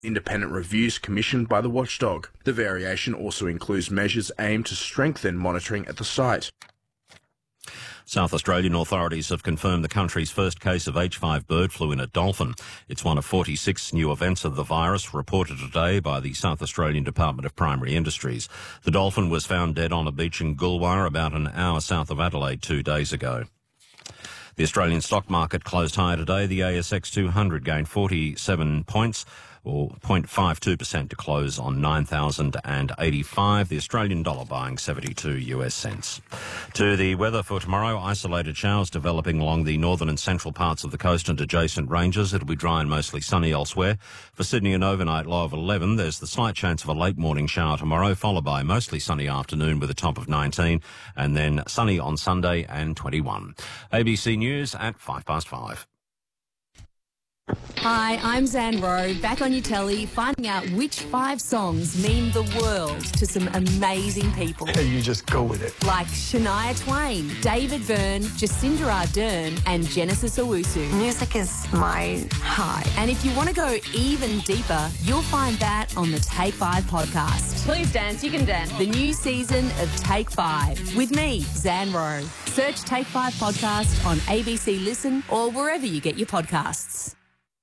independent reviews commissioned by the watchdog. The variation also includes measures aimed to strengthen monitoring at the site. South Australian authorities have confirmed the country's first case of H5 bird flu in a dolphin. It's one of 46 new events of the virus reported today by the South Australian Department of Primary Industries. The dolphin was found dead on a beach in Goolwa about an hour south of Adelaide 2 days ago. The Australian stock market closed higher today. The ASX 200 gained 47 points, or 0.52% to close on 9,085. The Australian dollar buying 72 US cents. To the weather for tomorrow, isolated showers developing along the northern and central parts of the coast and adjacent ranges. It'll be dry and mostly sunny elsewhere. For Sydney, an overnight low of 11. There's the slight chance of a late morning shower tomorrow, followed by mostly sunny afternoon with a top of 19, and then sunny on Sunday and 21. ABC News at 5:05. Hi, I'm Zan Rowe, back on your telly, finding out which 5 songs mean the world to some amazing people. You just go with it. Like Shania Twain, David Byrne, Jacinda Ardern and Genesis Owusu. Music is my high. And if you want to go even deeper, you'll find that on the Take 5 podcast. Please dance, you can dance. The new season of Take 5 with me, Zan Rowe. Search Take 5 podcast on ABC Listen or wherever you get your podcasts.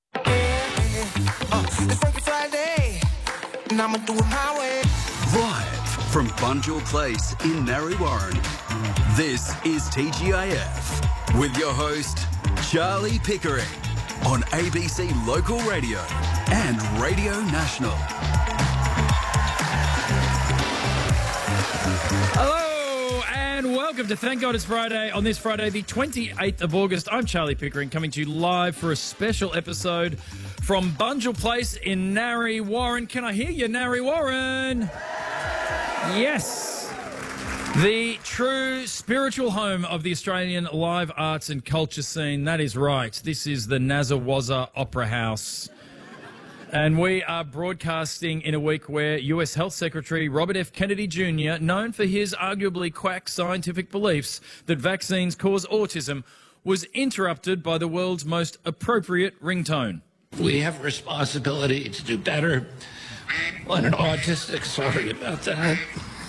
It's Frankie Friday, and I'ma do it my way. Live from Bunjil Place in Narre Warren, this is TGIF with your host, Charlie Pickering, on ABC Local Radio and Radio National. Hello and welcome to Thank God It's Friday. On this Friday, the 28th of August, I'm Charlie Pickering coming to you live for a special episode from Bunjil Place in Narre Warren. Can I hear you, Narre Warren? Yes. The true spiritual home of the Australian live arts and culture scene. That is right. This is the Nazawazza Opera House. And we are broadcasting in a week where US Health Secretary Robert F. Kennedy Jr., known for his arguably quack scientific beliefs that vaccines cause autism, was interrupted by the world's most appropriate ringtone. We have a responsibility to do better on an autistic. Sorry about that.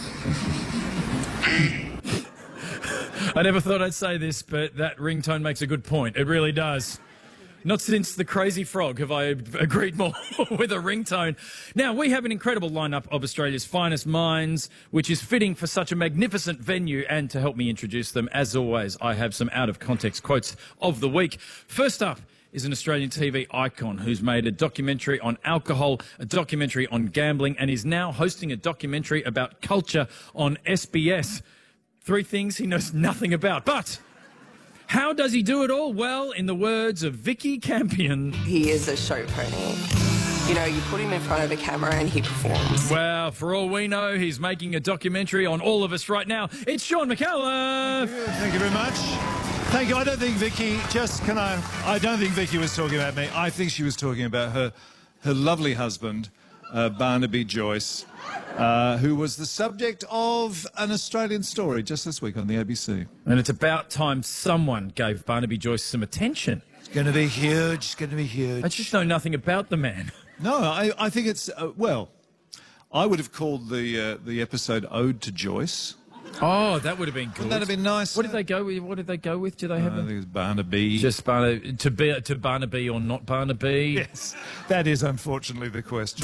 I never thought I'd say this, but that ringtone makes a good point. It really does. Not since the Crazy Frog have I agreed more with a ringtone. Now, we have an incredible lineup of Australia's finest minds, which is fitting for such a magnificent venue. And to help me introduce them, as always, I have some out-of-context quotes of the week. First up is an Australian TV icon who's made a documentary on alcohol, a documentary on gambling, and is now hosting a documentary about culture on SBS. 3 things he knows nothing about, but how does he do it all? Well, in the words of Vicky Campion, He is a show pony. You know, you put him in front of a camera and he performs. well, for all we know, he's making a documentary on all of us right now. It's Sean McAuliffe. Thank you very much. Thank you. I don't think Vicky, I don't think Vicky was talking about me. I think she was talking about her lovely husband, Barnaby Joyce, who was the subject of an Australian story just this week on the ABC. And it's about time someone gave Barnaby Joyce some attention. It's going to be huge. It's going to be huge. I just know nothing about the man. No, I think it's, I would have called the episode Ode to Joyce. Oh, that would have been good. Wouldn't that have been nice? What did they go with? What did they go with? Do they have? I think it was Barnaby. Just to Barnaby or not Barnaby? Yes, that is unfortunately the question.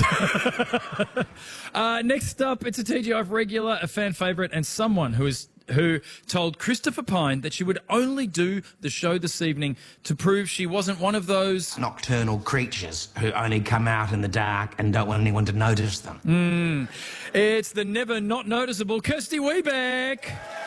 Next up, it's a TGIF regular, a fan favourite, and someone who told Christopher Pine that she would only do the show this evening to prove she wasn't one of those nocturnal creatures who only come out in the dark and don't want anyone to notice them. It's the never not noticeable Kirsty Webeck.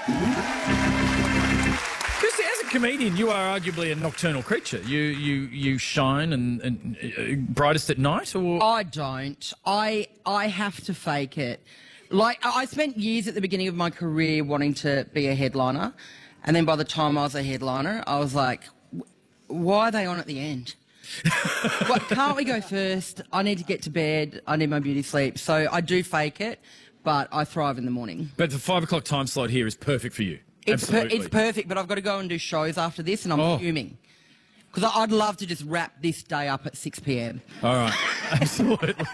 Kirsty, as a comedian, you are arguably a nocturnal creature. You shine and brightest at night, or I don't. I have to fake it. Like, I spent years at the beginning of my career wanting to be a headliner, and then by the time I was a headliner, I was like, why are they on at the end? What, can't we go first? I need to get to bed. I need my beauty sleep. So I do fake it, but I thrive in the morning. But the 5 o'clock time slot here is perfect for you. It's perfect, but I've got to go and do shows after this, and I'm fuming. Because I'd love to just wrap this day up at 6 p.m. All right, absolutely.